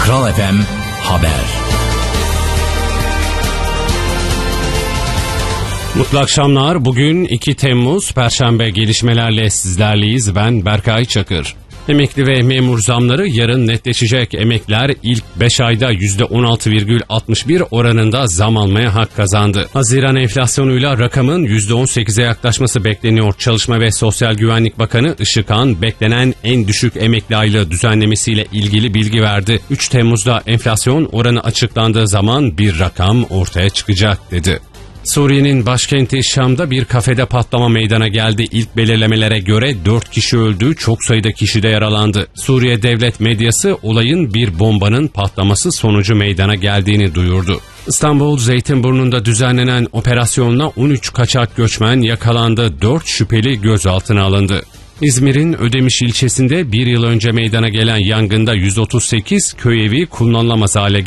Kral FM Haber. Mutlu akşamlar. Bugün 2 Temmuz Perşembe, gelişmelerle sizlerleyiz. Ben Berkay Çakır. Emekli ve memur zamları yarın netleşecek. Emekliler ilk 5 ayda %16,61 oranında zam almaya hak kazandı. Haziran enflasyonuyla rakamın %18'e yaklaşması bekleniyor. Çalışma ve Sosyal Güvenlik Bakanı Işıkhan, beklenen en düşük emekli aylığı düzenlemesiyle ilgili bilgi verdi. 3 Temmuz'da enflasyon oranı açıklandığı zaman bir rakam ortaya çıkacak dedi. Suriye'nin başkenti Şam'da bir kafede patlama meydana geldi. İlk belirlemelere göre 4 kişi öldü, çok sayıda kişi de yaralandı. Suriye devlet medyası olayın bir bombanın patlaması sonucu meydana geldiğini duyurdu. İstanbul Zeytinburnu'nda düzenlenen operasyonla 13 kaçak göçmen yakalandı, 4 şüpheli gözaltına alındı. İzmir'in Ödemiş ilçesinde bir yıl önce meydana gelen yangında 138 köy evi kullanılamaz hale geldi.